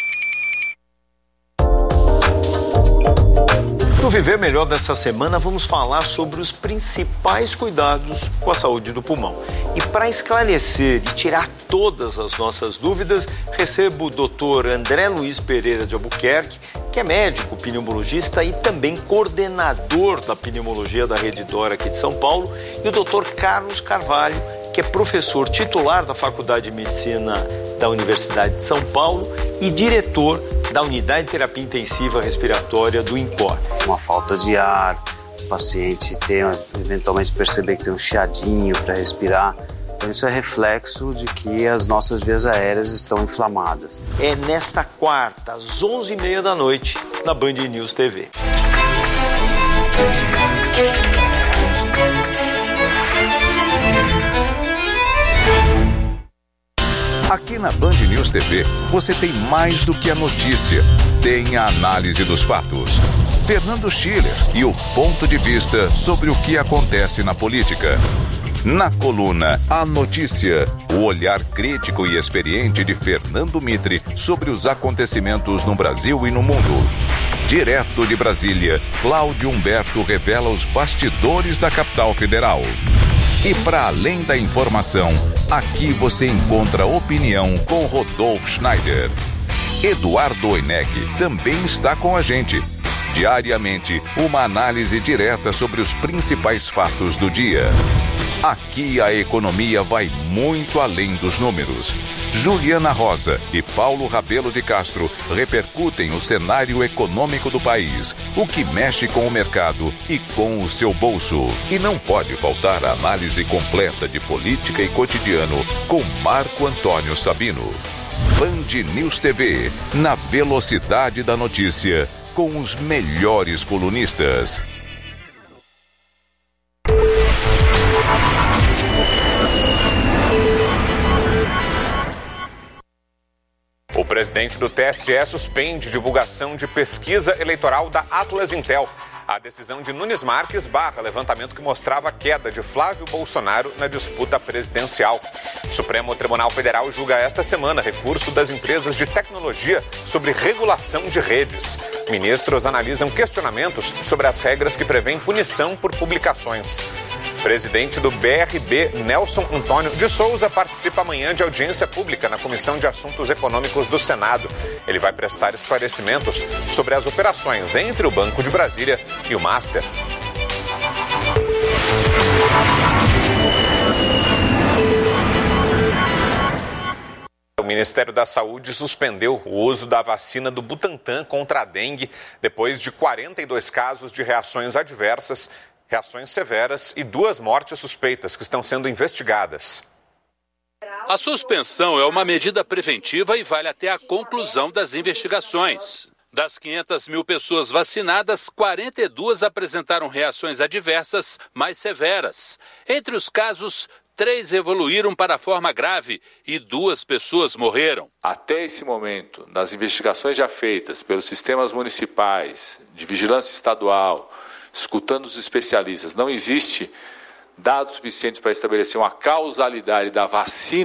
No Viver Melhor dessa semana, vamos falar sobre os principais cuidados com a saúde do pulmão. E para esclarecer e tirar todas as nossas dúvidas, recebo o Dr. André Luiz Pereira de Albuquerque, que é médico pneumologista e também coordenador da pneumologia da Rede Dora aqui de São Paulo, e o Dr. Carlos Carvalho, que é professor titular da Faculdade de Medicina da Universidade de São Paulo e diretor da Unidade de Terapia Intensiva Respiratória do INCOR. Uma falta de ar, o paciente eventualmente perceber que tem um chiadinho para respirar. Então isso é reflexo de que as nossas vias aéreas estão inflamadas. É nesta quarta, às 11h30 da noite, na Band News TV. Aqui na Band News TV, você tem mais do que a notícia. Tem a análise dos fatos. Fernando Schiller e o ponto de vista sobre o que acontece na política. Na coluna A Notícia, o olhar crítico e experiente de Fernando Mitre sobre os acontecimentos no Brasil e no mundo. Direto de Brasília, Cláudio Humberto revela os bastidores da capital federal. E para além da informação, aqui você encontra opinião com Rodolfo Schneider. Eduardo Oineg também está com a gente. Diariamente, uma análise direta sobre os principais fatos do dia. Aqui a economia vai muito além dos números. Juliana Rosa e Paulo Rabelo de Castro repercutem o cenário econômico do país, o que mexe com o mercado e com o seu bolso. E não pode faltar a análise completa de política e cotidiano com Marco Antônio Sabino. Band News TV, na velocidade da notícia, com os melhores colunistas. O presidente do TSE suspende divulgação de pesquisa eleitoral da Atlas Intel. A decisão de Nunes Marques barra levantamento que mostrava a queda de Flávio Bolsonaro na disputa presidencial. O Supremo Tribunal Federal julga esta semana recurso das empresas de tecnologia sobre regulação de redes. Ministros analisam questionamentos sobre as regras que prevêem punição por publicações. Presidente do BRB, Nelson Antônio de Souza, participa amanhã de audiência pública na Comissão de Assuntos Econômicos do Senado. Ele vai prestar esclarecimentos sobre as operações entre o Banco de Brasília e o Master. O Ministério da Saúde suspendeu o uso da vacina do Butantan contra a dengue depois de 42 casos de reações adversas, reações severas e 2 mortes suspeitas que estão sendo investigadas. A suspensão é uma medida preventiva e vale até a conclusão das investigações. Das 500 mil pessoas vacinadas, 42 apresentaram reações adversas mais severas. Entre os casos, 3 evoluíram para a forma grave e 2 pessoas morreram. Até esse momento, nas investigações já feitas pelos sistemas municipais, de vigilância estadual, escutando os especialistas, não existe dados suficientes para estabelecer uma causalidade da vacina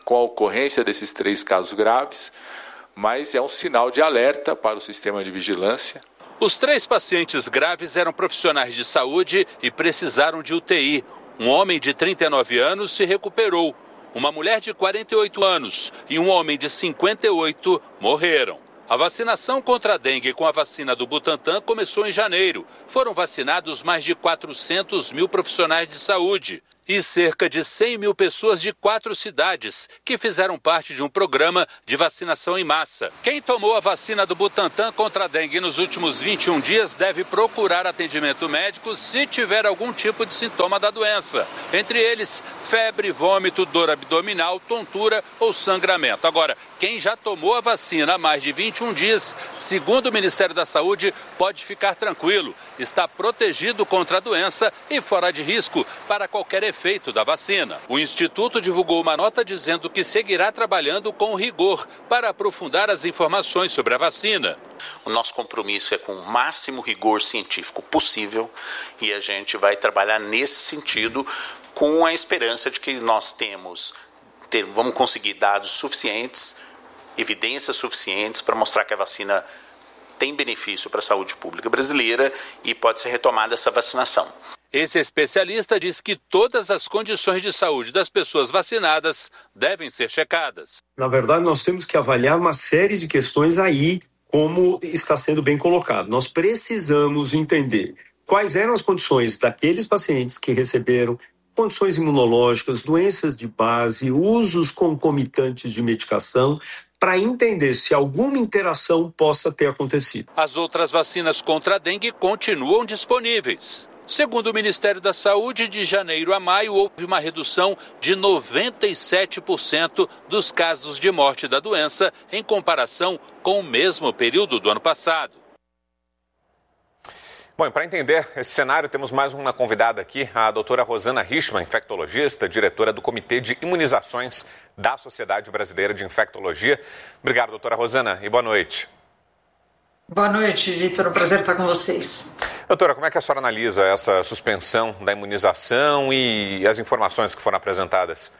com a ocorrência desses 3 casos graves, mas é um sinal de alerta para o sistema de vigilância. Os 3 pacientes graves eram profissionais de saúde e precisaram de UTI. Um homem de 39 anos se recuperou. Uma mulher de 48 anos e um homem de 58 morreram. A vacinação contra a dengue com a vacina do Butantan começou em janeiro. Foram vacinados mais de 400 mil profissionais de saúde e cerca de 100 mil pessoas de 4 cidades que fizeram parte de um programa de vacinação em massa. Quem tomou a vacina do Butantan contra a dengue nos últimos 21 dias deve procurar atendimento médico se tiver algum tipo de sintoma da doença. Entre eles, febre, vômito, dor abdominal, tontura ou sangramento. Agora, quem já tomou a vacina há mais de 21 dias, segundo o Ministério da Saúde, pode ficar tranquilo. Está protegido contra a doença e fora de risco para qualquer efeito da vacina. O Instituto divulgou uma nota dizendo que seguirá trabalhando com rigor para aprofundar as informações sobre a vacina. O nosso compromisso é com o máximo rigor científico possível e a gente vai trabalhar nesse sentido com a esperança de que nós vamos conseguir dados suficientes, evidências suficientes para mostrar que a vacina tem benefício para a saúde pública brasileira e pode ser retomada essa vacinação. Esse especialista diz que todas as condições de saúde das pessoas vacinadas devem ser checadas. Na verdade, nós temos que avaliar uma série de questões aí, como está sendo bem colocado. Nós precisamos entender quais eram as condições daqueles pacientes que receberam condições imunológicas, doenças de base, usos concomitantes de medicação, para entender se alguma interação possa ter acontecido. As outras vacinas contra a dengue continuam disponíveis. Segundo o Ministério da Saúde, de janeiro a maio houve uma redução de 97% dos casos de morte da doença em comparação com o mesmo período do ano passado. Bom, e para entender esse cenário, temos mais uma convidada aqui, a doutora Rosana Richman, infectologista, diretora do Comitê de Imunizações da Sociedade Brasileira de Infectologia. Obrigado, doutora Rosana, e boa noite. Boa noite, Vitor. É um prazer estar com vocês. Doutora, como é que a senhora analisa essa suspensão da imunização e as informações que foram apresentadas?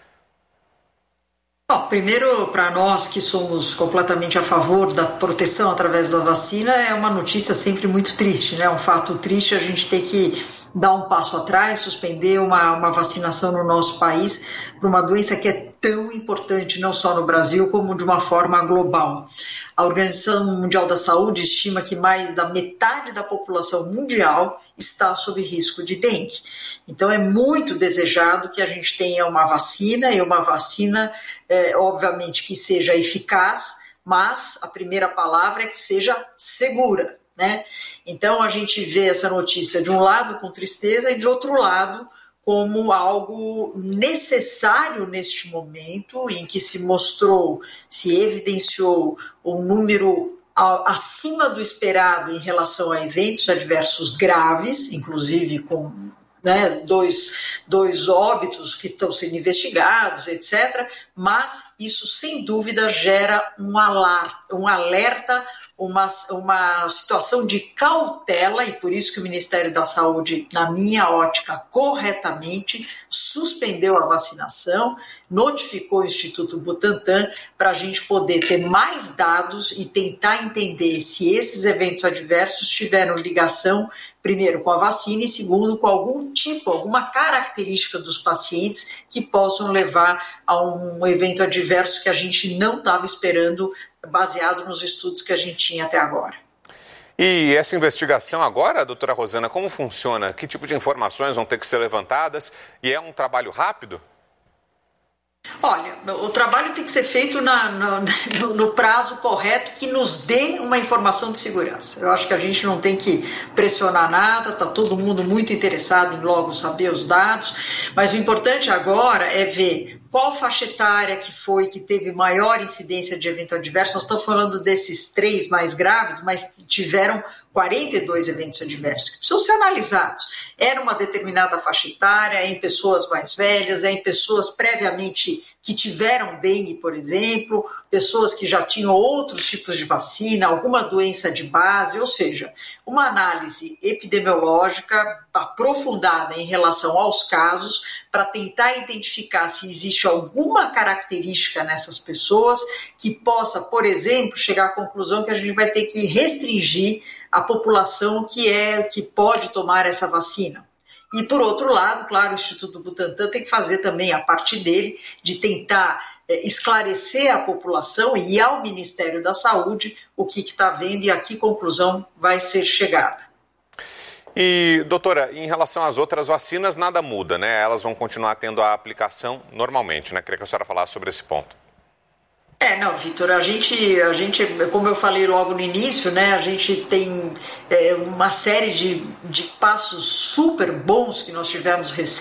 Bom, primeiro, para nós que somos completamente a favor da proteção através da vacina, é uma notícia sempre muito triste, né? Um fato triste, a gente tem que dar um passo atrás, suspender uma vacinação no nosso país para uma doença que é tão importante, não só no Brasil, como de uma forma global. A Organização Mundial da Saúde estima que mais da metade da população mundial está sob risco de dengue. Então é muito desejado que a gente tenha uma vacina, e uma vacina, obviamente, que seja eficaz, mas a primeira palavra é que seja segura, né? Então a gente vê essa notícia de um lado com tristeza e de outro lado como algo necessário neste momento em que se evidenciou um número acima do esperado em relação a eventos adversos graves, inclusive com dois óbitos que estão sendo investigados, etc. Mas isso, sem dúvida, gera um alerta, uma situação de cautela, e por isso que o Ministério da Saúde, na minha ótica, corretamente suspendeu a vacinação, notificou o Instituto Butantan para a gente poder ter mais dados e tentar entender se esses eventos adversos tiveram ligação, primeiro, com a vacina e, segundo, com alguma característica dos pacientes que possam levar a um evento adverso que a gente não estava esperando, baseado nos estudos que a gente tinha até agora. E essa investigação agora, doutora Rosana, como funciona? Que tipo de informações vão ter que ser levantadas? E é um trabalho rápido? Olha, o trabalho tem que ser feito no prazo correto que nos dê uma informação de segurança. Eu acho que a gente não tem que pressionar nada, está todo mundo muito interessado em logo saber os dados, mas o importante agora é ver qual faixa etária que teve maior incidência de evento adverso. Nós estamos falando desses 3 mais graves, mas tiveram 42 eventos adversos que precisam ser analisados. Era uma determinada faixa etária, é em pessoas mais velhas, é em pessoas previamente que tiveram dengue, por exemplo, pessoas que já tinham outros tipos de vacina, alguma doença de base, ou seja, uma análise epidemiológica aprofundada em relação aos casos para tentar identificar se existe alguma característica nessas pessoas que possa, por exemplo, chegar à conclusão que a gente vai ter que restringir a população que pode tomar essa vacina. E, por outro lado, claro, o Instituto Butantan tem que fazer também a parte dele de tentar esclarecer a população e ao Ministério da Saúde o que está vendo e a que conclusão vai ser chegada. E, doutora, em relação às outras vacinas, nada muda, né? Elas vão continuar tendo a aplicação normalmente, né? Queria que a senhora falasse sobre esse ponto. Não, Vitor, a gente, como eu falei logo no início, né, a gente tem uma série de passos super bons que nós tivemos recentes.